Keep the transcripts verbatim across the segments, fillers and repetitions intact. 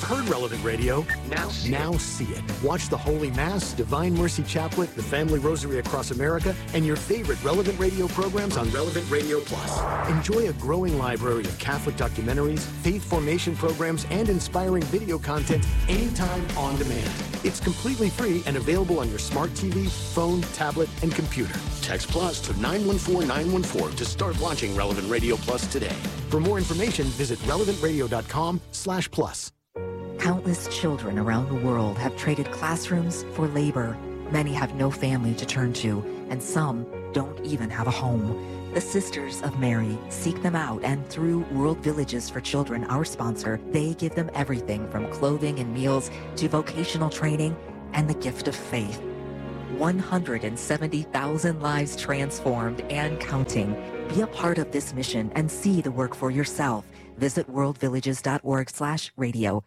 You've heard Relevant Radio. Now see, now see it. Watch the Holy Mass, Divine Mercy Chaplet, the Family Rosary Across America, and your favorite Relevant Radio programs on Relevant Radio Plus. Enjoy a growing library of Catholic documentaries, faith formation programs, and inspiring video content anytime on demand. It's completely free and available on your smart T V, phone, tablet, and computer. Text Plus to nine one four nine one four to start watching Relevant Radio Plus today. For more information, visit relevant radio dot com slash plus. Countless children around the world have traded classrooms for labor. Many have no family to turn to, and some don't even have a home. The Sisters of Mary seek them out, and through World Villages for Children, our sponsor, they give them everything from clothing and meals to vocational training and the gift of faith. one hundred seventy thousand lives transformed and counting. Be a part of this mission and see the work for yourself. Visit world villages dot org slash radio.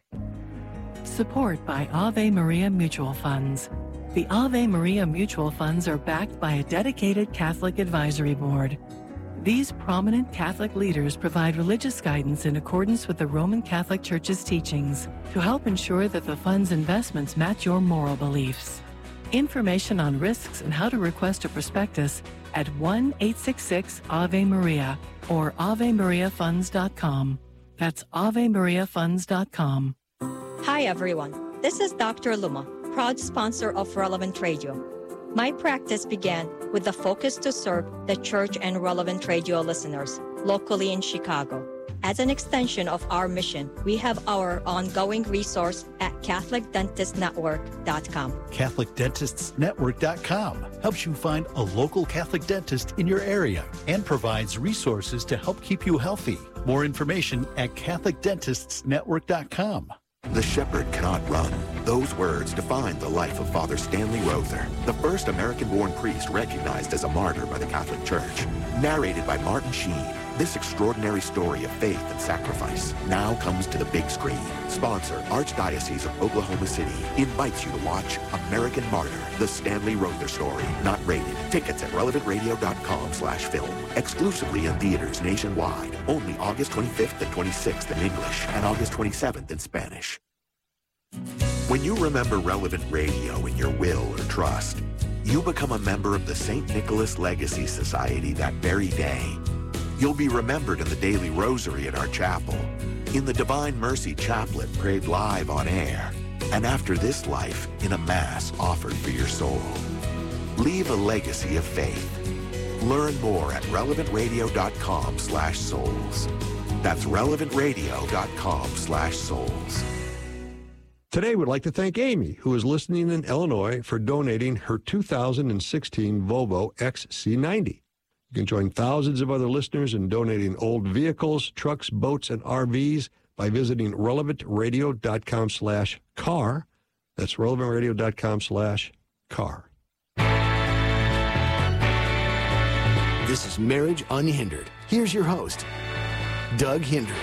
Support by Ave Maria Mutual Funds. The Ave Maria Mutual Funds are backed by a dedicated Catholic advisory board. These prominent Catholic leaders provide religious guidance in accordance with the Roman Catholic Church's teachings to help ensure that the fund's investments match your moral beliefs. Information on risks and how to request a prospectus at one eight six six Ave Maria or ave maria funds dot com. That's ave maria funds dot com. Hi everyone, this is Doctor Luma, proud sponsor of Relevant Radio. My practice began with the focus to serve the church and Relevant Radio listeners locally in Chicago. As an extension of our mission, we have our ongoing resource at catholic dentist network dot com. catholic dentists network dot com helps you find a local Catholic dentist in your area and provides resources to help keep you healthy. More information at catholic dentists network dot com. The shepherd cannot run. Those words define the life of Father Stanley Rother, the first American-born priest recognized as a martyr by the Catholic Church. Narrated by Martin Sheen, this extraordinary story of faith and sacrifice now comes to the big screen. Sponsor, Archdiocese of Oklahoma City, invites you to watch American Martyr, the Stanley Rother story. Not rated. Tickets at relevant radio dot com slash film. Exclusively in theaters nationwide. Only August twenty-fifth and twenty-sixth in English and August twenty-seventh in Spanish. When you remember Relevant Radio in your will or trust, you become a member of the Saint Nicholas Legacy Society that very day. You'll be remembered in the daily rosary at our chapel, in the Divine Mercy Chaplet prayed live on air, and after this life in a Mass offered for your soul. Leave a legacy of faith. Learn more at relevant radio dot com slash souls. That's relevant radio dot com slash souls. Today, we'd like to thank Amy, who is listening in Illinois, for donating her two thousand sixteen Volvo X C ninety. You can join thousands of other listeners in donating old vehicles, trucks, boats, and R Vs by visiting relevant radio dot com slash car. That's relevant radio dot com slash car. This is Marriage Unhindered. Here's your host, Doug Hinder.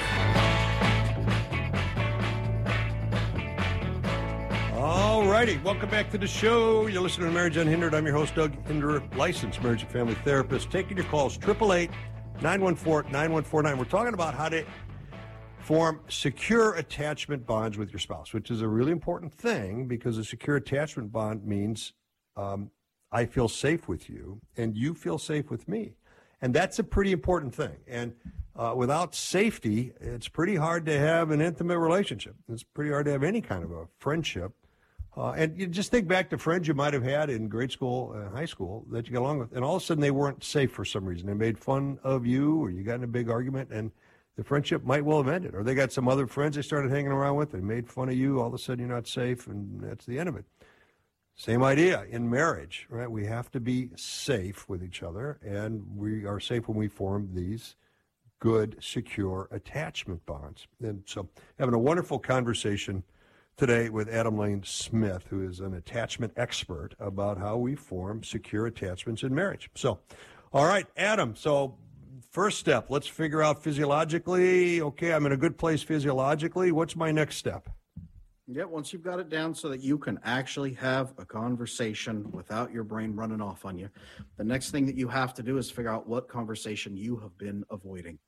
All righty, welcome back to the show. You're listening to Marriage Unhindered. I'm your host, Doug Hinder, licensed marriage and family therapist. Taking your calls, eight eight eight, nine one four, nine one four nine. We're talking about how to form secure attachment bonds with your spouse, which is a really important thing because a secure attachment bond means um, I feel safe with you and you feel safe with me. And that's a pretty important thing. And uh, without safety, it's pretty hard to have an intimate relationship. It's pretty hard to have any kind of a friendship. Uh, and you just think back to friends you might have had in grade school and high school that you get along with, and all of a sudden they weren't safe for some reason. They made fun of you, or you got in a big argument, and the friendship might well have ended. Or they got some other friends they started hanging around with, they made fun of you, all of a sudden you're not safe, and that's the end of it. Same idea in marriage, right? We have to be safe with each other, and we are safe when we form these good, secure attachment bonds. And so having a wonderful conversation today with Adam Lane Smith, who is an attachment expert, about how we form secure attachments in marriage. So, all right, Adam, so first step, let's figure out physiologically, okay, I'm in a good place physiologically. What's my next step? Yeah, once you've got it down so that you can actually have a conversation without your brain running off on you, the next thing that you have to do is figure out what conversation you have been avoiding.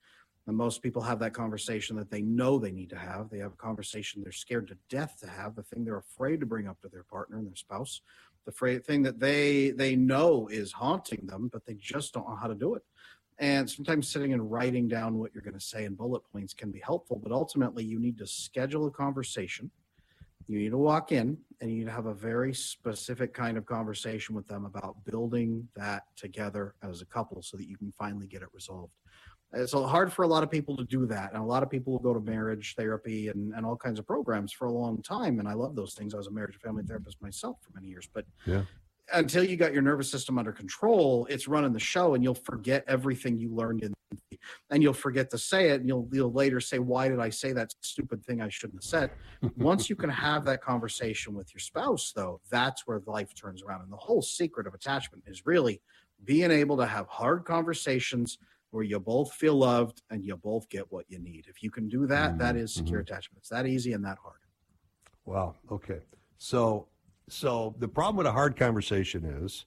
And most people have that conversation that they know they need to have. They have a conversation they're scared to death to have, the thing they're afraid to bring up to their partner and their spouse, the fra- thing that they they know is haunting them, but they just don't know how to do it. And sometimes sitting and writing down what you're going to say in bullet points can be helpful, but ultimately you need to schedule a conversation. You need to walk in and you need to have a very specific kind of conversation with them about building that together as a couple so that you can finally get it resolved. It's hard for a lot of people to do that. And a lot of people will go to marriage therapy and, and all kinds of programs for a long time. And I love those things. I was a marriage and family therapist myself for many years. But yeah. until you got your nervous system under control, it's running the show and you'll forget everything you learned in and you'll forget to say it. And you'll, you'll later say, why did I say that stupid thing I shouldn't have said? Once you can have that conversation with your spouse, though, that's where life turns around. And the whole secret of attachment is really being able to have hard conversations where you both feel loved and you both get what you need. If you can do that, mm-hmm. that is secure mm-hmm. attachment. It's that easy and that hard. Wow. Okay. So, so the problem with a hard conversation is,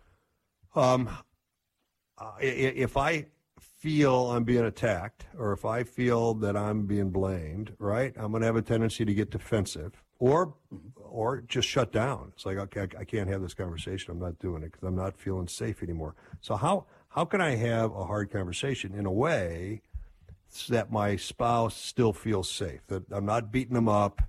um, uh, if I feel I'm being attacked or if I feel that I'm being blamed, right, I'm going to have a tendency to get defensive or, mm-hmm. or just shut down. It's like, okay, I can't have this conversation. I'm not doing it because I'm not feeling safe anymore. So how, How can I have a hard conversation in a way so that my spouse still feels safe, that I'm not beating them up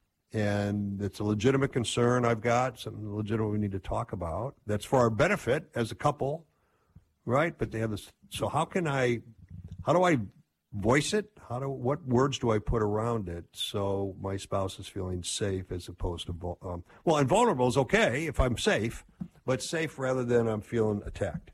and it's a legitimate concern I've got, something legitimate we need to talk about that's for our benefit as a couple, right? But they have this. So how can I, how do I voice it? How do, what words do I put around it so my spouse is feeling safe as opposed to, um, well, and vulnerable is okay if I'm safe, but safe rather than I'm feeling attacked.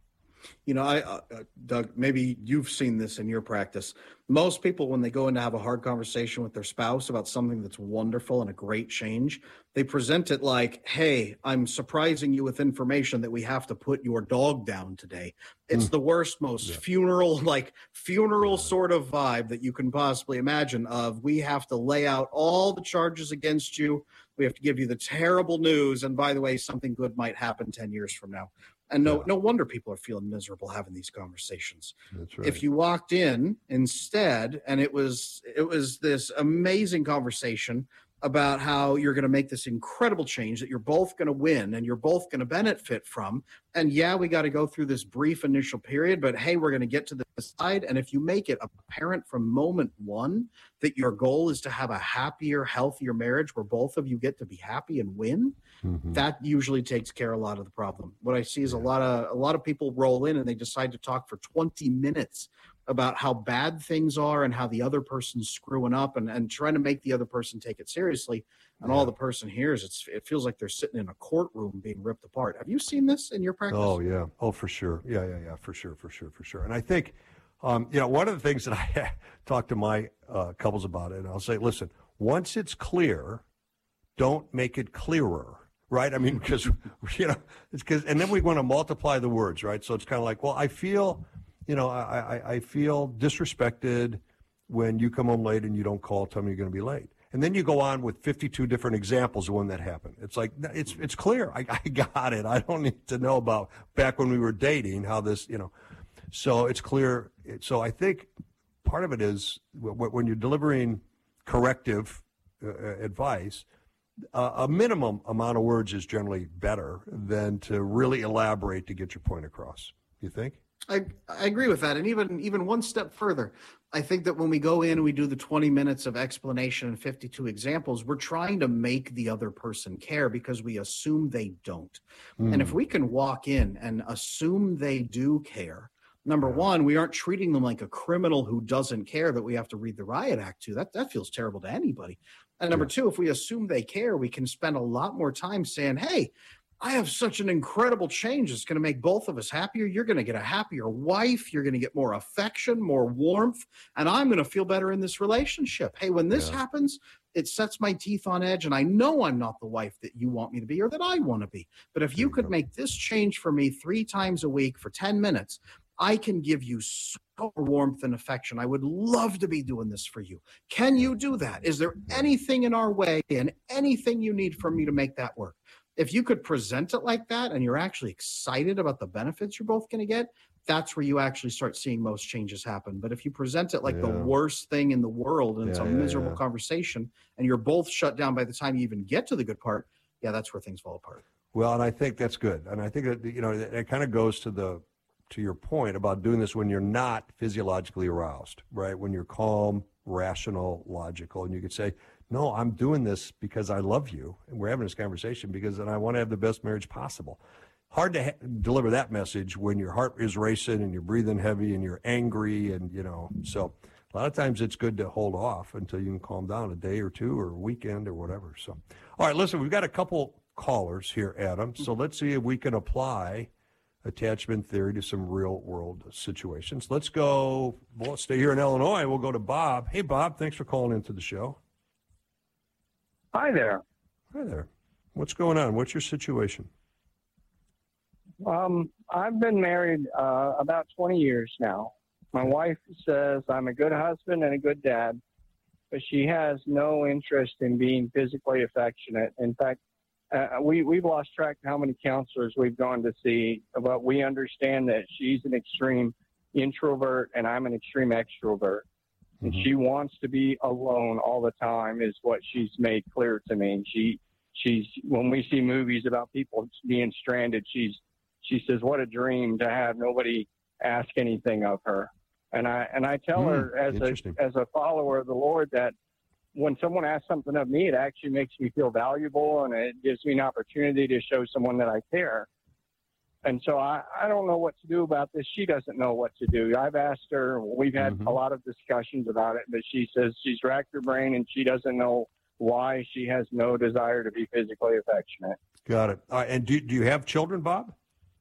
You know, I, uh, Doug, maybe you've seen this in your practice. Most people, when they go in to have a hard conversation with their spouse about something that's wonderful and a great change, they present it like, hey, I'm surprising you with information that we have to put your dog down today. It's mm. the worst, most yeah. funeral, like funeral yeah. sort of vibe that you can possibly imagine of, we have to lay out all the charges against you. We have to give you the terrible news. And by the way, something good might happen ten years from now. And no, yeah. no wonder people are feeling miserable having these conversations. That's right. If you walked in instead, and it was it was this amazing conversation about how you're going to make this incredible change that you're both going to win and you're both going to benefit from. And yeah, we got to go through this brief initial period, but hey, we're going to get to the side. And if you make it apparent from moment one that your goal is to have a happier, healthier marriage where both of you get to be happy and win, mm-hmm. that usually takes care of a lot of the problem. What I see is yeah. a lot of a lot of people roll in and they decide to talk for twenty minutes about how bad things are and how the other person's screwing up and, and trying to make the other person take it seriously. And yeah. all the person hears, it's, it feels like they're sitting in a courtroom being ripped apart. Have you seen this in your practice? Oh, yeah. Oh, for sure. Yeah, yeah, yeah, for sure, for sure, for sure. And I think, um, you know, one of the things that I talk to my uh, couples about it, and I'll say, listen, once it's clear, don't make it clearer. Right? I mean, because, you know, it's because, and then we want to multiply the words, right? So it's kind of like, well, I feel, you know, I, I, I feel disrespected when you come home late and you don't call, tell me you're going to be late. And then you go on with fifty-two different examples of when that happened. It's like, it's it's clear. I, I got it. I don't need to know about back when we were dating, how this, you know. So it's clear. So I think part of it is when you're delivering corrective uh, advice, Uh, a minimum amount of words is generally better than to really elaborate to get your point across. You think? I, I agree with that. And even even one step further, I think that when we go in and we do the twenty minutes of explanation and fifty-two examples, we're trying to make the other person care because we assume they don't. Mm. And if we can walk in and assume they do care, number one, we aren't treating them like a criminal who doesn't care that we have to read the riot act to. That, that feels terrible to anybody. And number two, if we assume they care, we can spend a lot more time saying, hey, I have such an incredible change. It's going to make both of us happier. You're going to get a happier wife. You're going to get more affection, more warmth, and I'm going to feel better in this relationship. Hey, when this yeah. happens, it sets my teeth on edge, and I know I'm not the wife that you want me to be or that I want to be. But if you, you could go. make this change for me three times a week for ten minutes, I can give you so much warmth and affection. I would love to be doing this for you. Can you do that? Is there anything in our way and anything you need from me to make that work? If you could present it like that and you're actually excited about the benefits you're both going to get, that's where you actually start seeing most changes happen. But if you present it like Yeah. the worst thing in the world and it's Yeah, a yeah, miserable yeah. conversation and you're both shut down by the time you even get to the good part, yeah, that's where things fall apart. Well, and I think that's good. And I think that, you know, it, it kind of goes to the, to your point about doing this when you're not physiologically aroused, right? When you're calm, rational, logical, and you could say, no, I'm doing this because I love you. And we're having this conversation because and I want to have the best marriage possible. Hard to ha- deliver that message when your heart is racing and you're breathing heavy and you're angry. And, you know, so a lot of times it's good to hold off until you can calm down a day or two or a weekend or whatever. So, all right, listen, we've got a couple callers here, Adam. So let's see if we can apply attachment theory to some real world situations. Let's go, well, let's stay here in Illinois. We'll go to Bob. Hey, Bob, thanks for calling into the show. Hi there. Hi there. What's going on? What's your situation? Um, I've been married uh, about twenty years now. My wife says I'm a good husband and a good dad, but she has no interest in being physically affectionate. In fact, uh, we, we've lost track of how many counselors we've gone to see, but we understand that she's an extreme introvert and I'm an extreme extrovert. And she wants to be alone all the time is what she's made clear to me. She, she's, when we see movies about people being stranded, she's, she says, what a dream to have nobody ask anything of her. And I, and I tell Hmm, her as a, as a follower of the Lord that when someone asks something of me, it actually makes me feel valuable and it gives me an opportunity to show someone that I care. And so I, I don't know what to do about this. She doesn't know what to do. I've asked her, we've had Mhm. a lot of discussions about it, but she says she's racked her brain and she doesn't know why she has no desire to be physically affectionate. Got it. All right, and do, do you have children, Bob?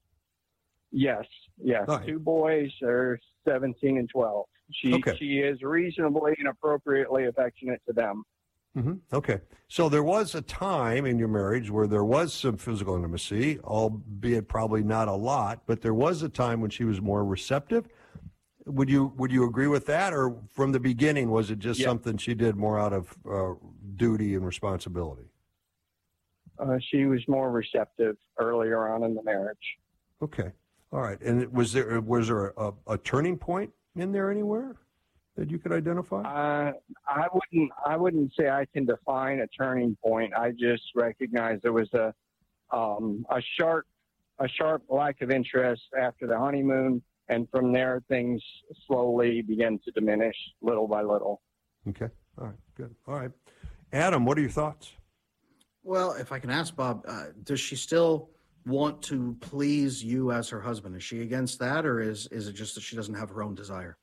Yes, yes. All right. Two boys are seventeen and twelve. She Okay. she is reasonably and appropriately affectionate to them. Mm-hmm. Okay. So there was a time in your marriage where there was some physical intimacy, albeit probably not a lot, but there was a time when she was more receptive. Would you would you agree with that, or from the beginning was it just Yeah. something she did more out of uh, duty and responsibility? Uh, she was more receptive earlier on in the marriage. Okay. All right. And it- was there was there a, a turning point in there anywhere that you could identify? Uh, I wouldn't. I wouldn't say I can define a turning point. I just recognize there was a um, a sharp a sharp lack of interest after the honeymoon, and from there things slowly began to diminish little by little. Okay. All right. Good. All right. Adam, what are your thoughts? Well, if I can ask Bob, uh, does she still want to please you as her husband? Is she against that, or is is it just that she doesn't have her own desire?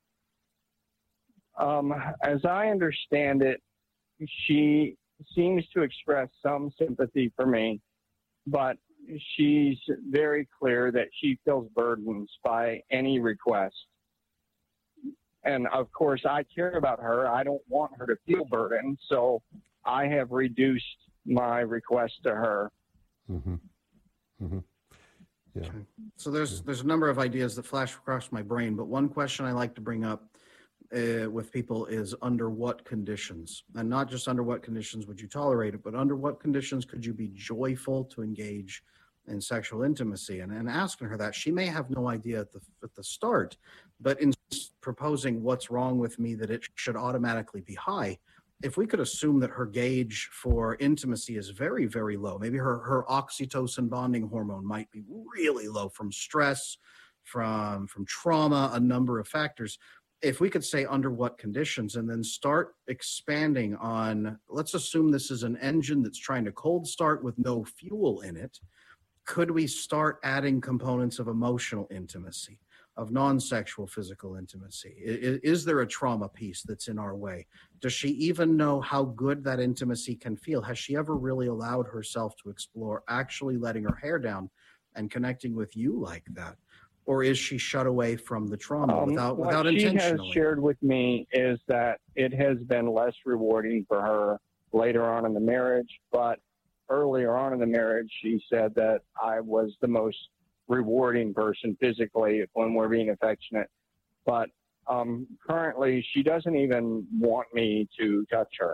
Um, as I understand it, she seems to express some sympathy for me, but she's very clear that she feels burdened by any request. And of course, I care about her. I don't want her to feel burdened, so I have reduced my request to her. Mm-hmm. Mm-hmm. Yeah. Okay. So there's there's a number of ideas that flash across my brain, but one question I like to bring up uh, with people is under what conditions, and not just under what conditions would you tolerate it, but under what conditions could you be joyful to engage in sexual intimacy? And, and asking her that, she may have no idea at the at the start, but in proposing what's wrong with me that it should automatically be high. If we could assume that her gauge for intimacy is very, very low, maybe her, her oxytocin bonding hormone might be really low from stress, from, from trauma, a number of factors. If we could say under what conditions and then start expanding on, let's assume this is an engine that's trying to cold start with no fuel in it. Could we start adding components of emotional intimacy, of non-sexual physical intimacy? Is, is there a trauma piece that's in our way? Does she even know how good that intimacy can feel? Has she ever really allowed herself to explore actually letting her hair down and connecting with you like that? Or is she shut away from the trauma Um, without what without she intentionally? has shared with me is that it has been less rewarding for her later on in the marriage, but earlier on in the marriage, she said that I was the most rewarding person physically when we're being affectionate. But um, currently, she doesn't even want me to touch her.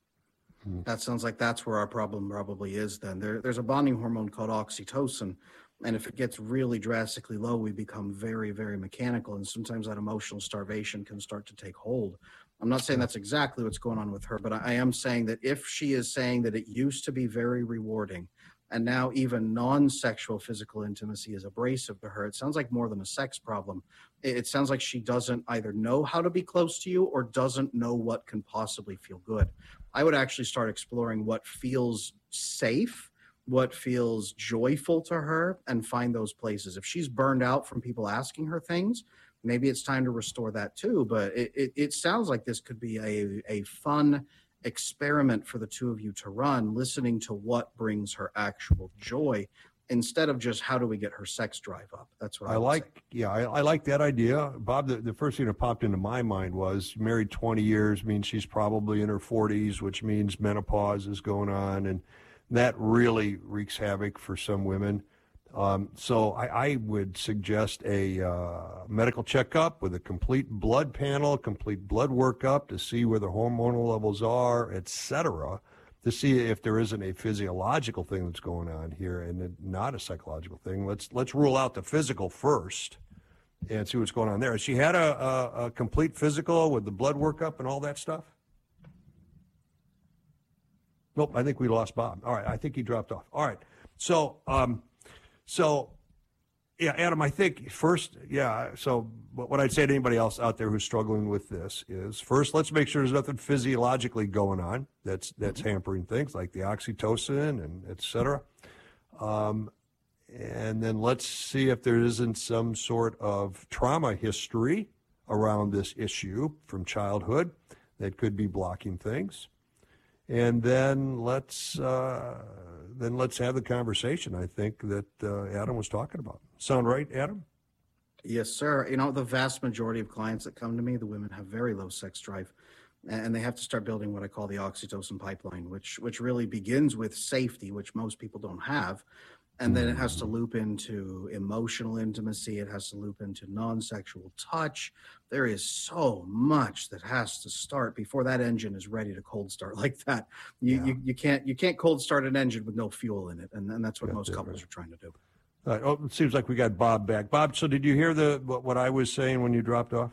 That sounds like that's where our problem probably is then. There, there's a bonding hormone called oxytocin And if it gets really drastically low, we become very, very mechanical. And sometimes that emotional starvation can start to take hold. I'm not saying that's exactly what's going on with her, but I am saying that if she is saying that it used to be very rewarding and now even non-sexual physical intimacy is abrasive to her, it sounds like more than a sex problem. It sounds like she doesn't either know how to be close to you or doesn't know what can possibly feel good. I would actually start exploring what feels safe, what feels joyful to her, and find those places. If she's burned out from people asking her things, maybe it's time to restore that too. But it, it, it sounds like this could be a, a fun experiment for the two of you to run, listening to what brings her actual joy instead of just how do we get her sex drive up. That's what I, I like. Say. Yeah, I, I like that idea. Bob, the, the first thing that popped into my mind was married twenty years means she's probably in her forties, which means menopause is going on. And that really wreaks havoc for some women. Um, so I, I would suggest a uh, medical checkup with a complete blood panel, complete blood workup to see where the hormonal levels are, et cetera, to see if there isn't a physiological thing that's going on here and not a psychological thing. Let's let's rule out the physical first and see what's going on there. Has she had a, a, a complete physical with the blood workup and all that stuff? Nope, I think we lost Bob. All right, I think he dropped off. All right, so... Um, So, yeah, Adam, I think first, yeah, so what I'd say to anybody else out there who's struggling with this is, first, let's make sure there's nothing physiologically going on that's that's hampering things like the oxytocin and et cetera. Um, and then let's see if there isn't some sort of trauma history around this issue from childhood that could be blocking things. And then let's uh, then let's have the conversation, I think, that uh, Adam was talking about. Sound right, Adam? Yes, sir. You know, the vast majority of clients that come to me, the women have very low sex drive, and they have to start building what I call the oxytocin pipeline, which which really begins with safety, which most people don't have. And then it has to loop into emotional intimacy. It has to loop into non-sexual touch. There is so much that has to start before that engine is ready to cold start like that. You yeah. you, you can't you can't cold start an engine with no fuel in it, and, and that's what yeah, most couples right. are trying to do. All right. Oh, it seems like we got Bob back. Bob, so did you hear the what, what I was saying when you dropped off?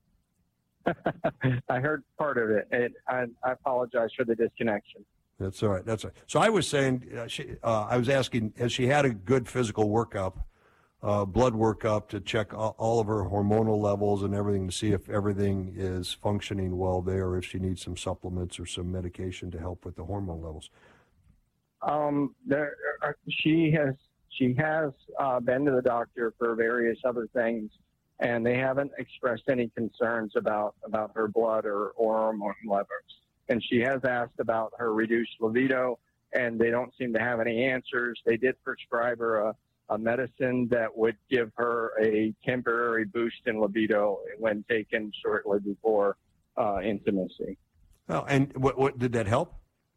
I heard part of it, and I, I apologize for the disconnection. That's all right. That's all right. So I was saying, uh, she, uh, I was asking, has she had a good physical workup, uh, blood workup to check all, all of her hormonal levels and everything to see if everything is functioning well there, or if she needs some supplements or some medication to help with the hormone levels? Um, there, she has she has uh, been to the doctor for various other things, and they haven't expressed any concerns about about her blood or, or hormone levels. And she has asked about her reduced libido, and they don't seem to have any answers. They did prescribe her a, a medicine that would give her a temporary boost in libido when taken shortly before uh, intimacy. Oh, and what, what did that help?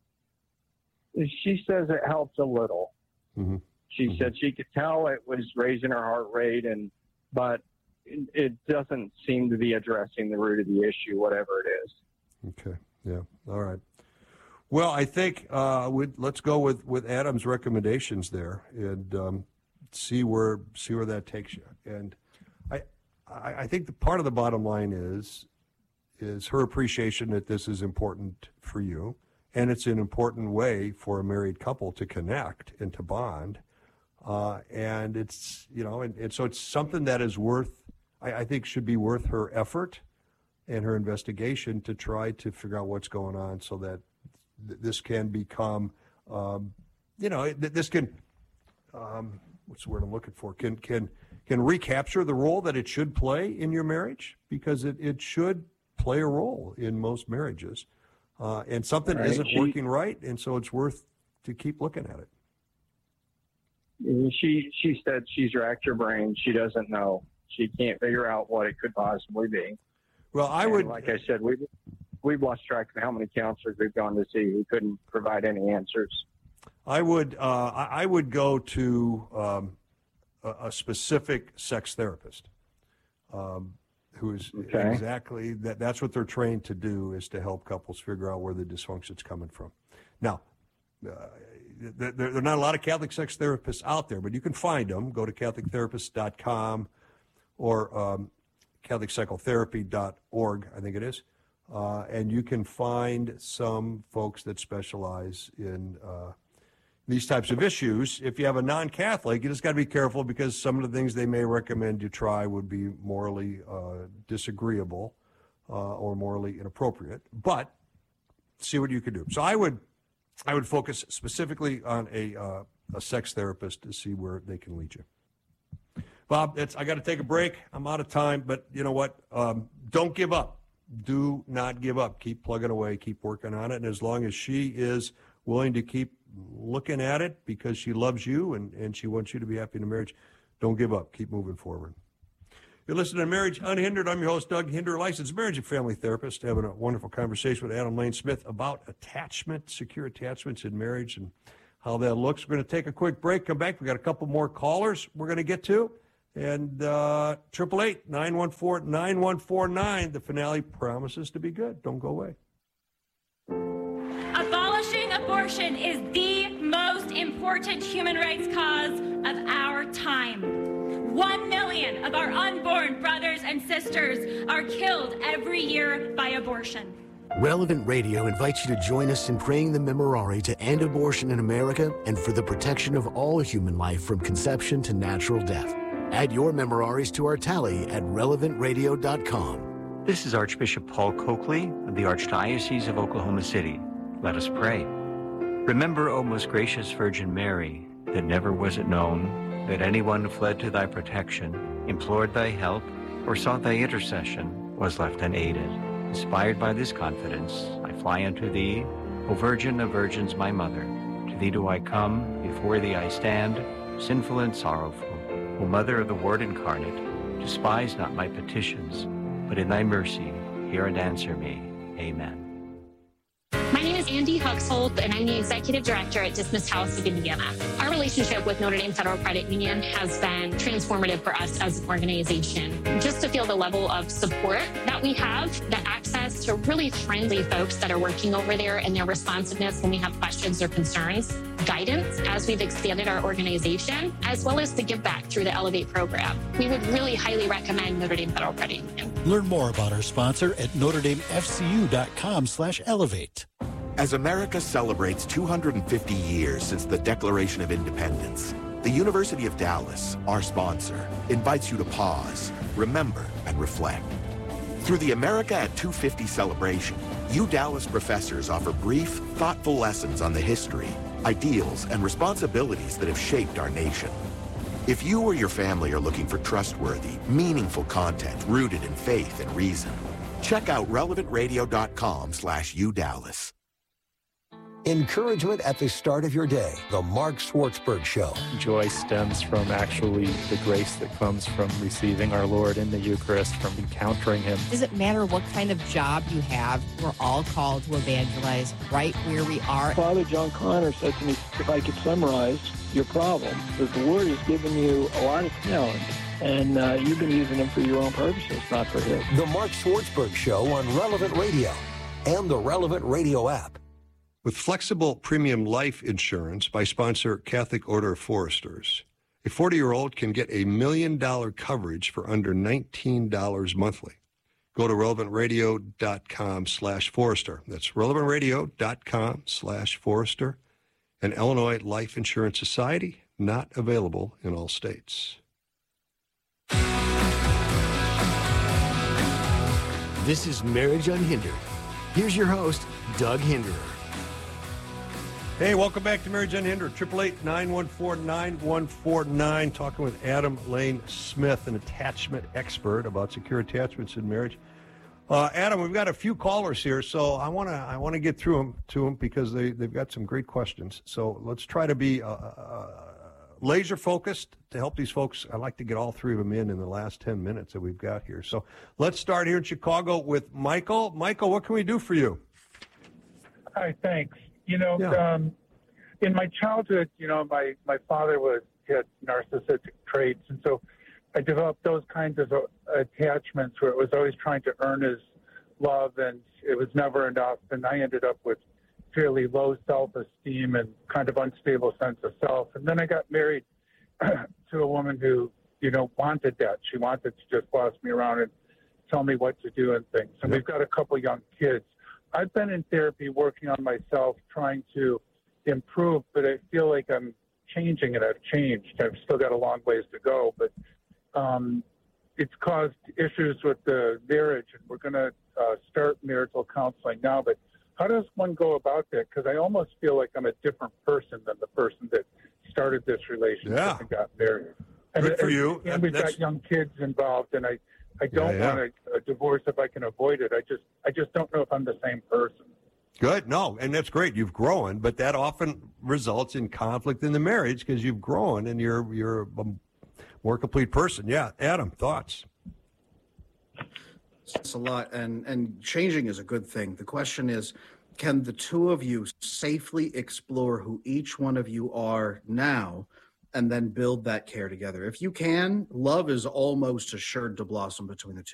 She says it helps a little. Mm-hmm. She mm-hmm. said she could tell it was raising her heart rate, and but it, it doesn't seem to be addressing the root of the issue, whatever it is. Okay. Yeah. All right. Well, I think uh, we'd, let's go with, with Adam's recommendations there and um, see where see where that takes you. And I I, I think the part of the bottom line is is her appreciation that this is important for you, and it's an important way for a married couple to connect and to bond. Uh, and it's you know, and, and so it's something that is worth I, I think should be worth her effort and her investigation to try to figure out what's going on so that th- this can become, um, you know, th- this can, um, what's the word I'm looking for, can can can recapture the role that it should play in your marriage, because it, it should play a role in most marriages. Uh, and something right. isn't she, working right, and so it's worth to keep looking at it. She, she said she's racked her brain. She doesn't know. She can't figure out what it could possibly be. Well, I and would, like I said, we've we've lost track of how many counselors we've gone to see who couldn't provide any answers. I would, uh, I would go to um, a, a specific sex therapist, um, who is okay. exactly that. That's what they're trained to do, is to help couples figure out where the dysfunction's coming from. Now, uh, there, there are not a lot of Catholic sex therapists out there, but you can find them. Go to catholic therapist dot com or um, catholic psychotherapy dot org, I think it is. Uh, and you can find some folks that specialize in uh, these types of issues. If you have a non-Catholic, you just got to be careful because some of the things they may recommend you try would be morally uh, disagreeable uh, or morally inappropriate. But see what you can do. So I would, I would focus specifically on a uh, a sex therapist to see where they can lead you. Bob, it's, I got to take a break. I'm out of time, but you know what? Um, don't give up. Do not give up. Keep plugging away. Keep working on it. And as long as she is willing to keep looking at it because she loves you and, and she wants you to be happy in a marriage, don't give up. Keep moving forward. You're listening to Marriage Unhindered. I'm your host, Doug Hinder, licensed marriage and family therapist, having a wonderful conversation with Adam Lane Smith about attachment, secure attachments in marriage and how that looks. We're going to take a quick break, come back. We got a couple more callers we're going to get to. And uh, triple eight, nine one four, nine one four nine. The finale promises to be good. Don't go away. Abolishing abortion is the most important human rights cause of our time. One million of our unborn brothers and sisters are killed every year by abortion. Relevant Radio invites you to join us in praying the Memorare to end abortion in America and for the protection of all human life from conception to natural death. Add your Memoraries to our tally at relevant radio dot com. This is Archbishop Paul Coakley of the Archdiocese of Oklahoma City. Let us pray. Remember, O most gracious Virgin Mary, that never was it known that anyone who fled to thy protection, implored thy help, or sought thy intercession was left unaided. Inspired by this confidence, I fly unto thee, O Virgin of Virgins, my Mother. To thee do I come, before thee I stand, sinful and sorrowful. O Mother of the Word incarnate, despise not my petitions, but in thy mercy hear and answer me. Amen. My name is Andy Huxhold, and I'm the Executive Director at Dismiss House of Indiana. Our relationship with Notre Dame Federal Credit Union has been transformative for us as an organization. Just to feel the level of support that we have, the access to really friendly folks that are working over there and their responsiveness when we have questions or concerns, guidance as we've expanded our organization, as well as the give back through the Elevate program. We would really highly recommend Notre Dame Federal Credit Union. Learn more about our sponsor at notre dame f c u dot com slash elevate. As America celebrates two hundred fifty years since the Declaration of Independence, the University of Dallas, our sponsor, invites you to pause, remember, and reflect. Through the America at two fifty celebration, U Dallas professors offer brief, thoughtful lessons on the history, ideals, and responsibilities that have shaped our nation. If you or your family are looking for trustworthy, meaningful content rooted in faith and reason, check out relevant radio dot com slash U Dallas. Encouragement at the start of your day. The Mark Schwartzberg Show. Joy stems from actually the grace that comes from receiving our Lord in the Eucharist, from encountering Him. Does it matter what kind of job you have? We're all called to evangelize right where we are. Father John Connor said to me, if I could summarize your problem, that the Word has given you a lot of talent, and uh, you've been using them for your own purposes, not for His. The Mark Schwartzberg Show on Relevant Radio and the Relevant Radio app. With flexible premium life insurance by sponsor Catholic Order of Foresters, a forty-year-old can get a million dollar coverage for under nineteen dollars monthly. Go to relevant radio dot com slash Forester. That's relevant radio dot com slash Forester. An Illinois Life Insurance Society, not available in all states. This is Marriage Unhindered. Here's your host, Doug Hinderer. Hey, welcome back to Marriage Unhindered. triple eight, nine one four, nine one four nine. Talking with Adam Lane Smith, an attachment expert about secure attachments in marriage. Uh, Adam, we've got a few callers here, so I want to I want to get through them to them because they they've got some great questions. So let's try to be uh, uh, laser focused to help these folks. I'd like to get all three of them in in the last ten minutes that we've got here. So let's start here in Chicago with Michael. Michael, what can we do for you? Hi, thanks. You know, Yeah. um, in my childhood, you know, my, my father was had narcissistic traits, and so I developed those kinds of uh, attachments where it was always trying to earn his love, and it was never enough. And I ended up with fairly low self-esteem and kind of unstable sense of self. And then I got married to a woman who, you know, wanted that. She wanted to just boss me around and tell me what to do and things. And we've got a couple young kids. I've been in therapy working on myself, trying to improve, but I feel like I'm changing and I've changed. I've still got a long ways to go, but um, it's caused issues with the marriage, and we're going to uh, start marital counseling now. But how does one go about that? Because I almost feel like I'm a different person than the person that started this relationship Yeah. and got married. And, Good for and, you. And we've That's- got young kids involved, and I, I don't Yeah, yeah. want a, a divorce if I can avoid it. I just I just don't know if I'm the same person. Good. No, and that's great. You've grown, but that often results in conflict in the marriage because you've grown and you're you're a more complete person. Yeah. Adam, thoughts? It's a lot, and and changing is a good thing. The question is, can the two of you safely explore who each one of you are now, and then build that care together? If you can, love is almost assured to blossom between the two.